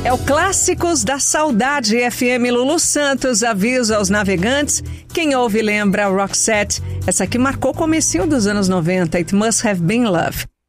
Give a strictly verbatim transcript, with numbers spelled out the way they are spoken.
É o Clássicos da Saudade F M. Lulu Santos avisa aos navegantes. Quem ouve lembra Roxette. Essa aqui marcou o comecinho dos anos noventa. It Must Have Been Love.